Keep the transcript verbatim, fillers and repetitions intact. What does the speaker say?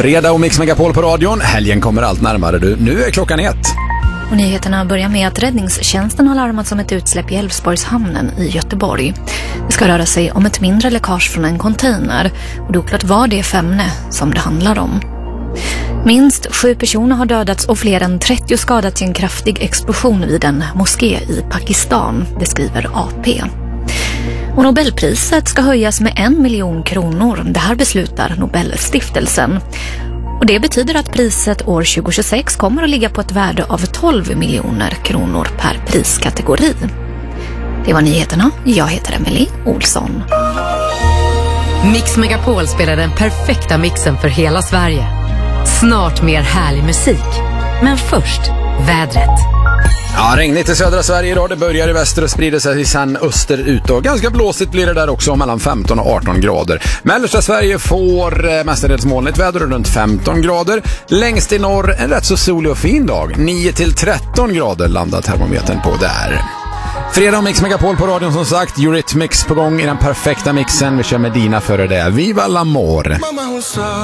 Fredag och Mix Megapol på radion. Helgen kommer allt närmare du. Nu är klockan ett. Och nyheterna börjar med att räddningstjänsten har larmats om ett utsläpp i Älvsborgshamnen i Göteborg. Det ska röra sig om ett mindre läckage från en container och det är oklart vad det är för ämne som det handlar om. Minst sju personer har dödats och fler än trettio skadats i en kraftig explosion vid en moské i Pakistan, det skriver A P. Och Nobelpriset ska höjas med en miljon kronor. Det här beslutar Nobelstiftelsen. Och det betyder att priset år tjugohundratjugosex kommer att ligga på ett värde av tolv miljoner kronor per priskategori. Det var nyheterna. Jag heter Emily Olsson. Mix Megapol spelar den perfekta mixen för hela Sverige. Snart mer härlig musik. Men först, vädret. Ja, regnigt i södra Sverige idag. Det börjar i väster och sprider sig sen österut. Och ganska blåsigt blir det där också, mellan femton och arton grader. Mellersta Sverige får eh, mestadels molnigt väder runt femton grader. Längst i norr en rätt så solig och fin dag. nio till tretton grader landar termometern på där. Fredag och Mix Megapol på radion som sagt. Eurythmics på gång i den perfekta mixen. Vi kör Medina före det. Viva l'amore!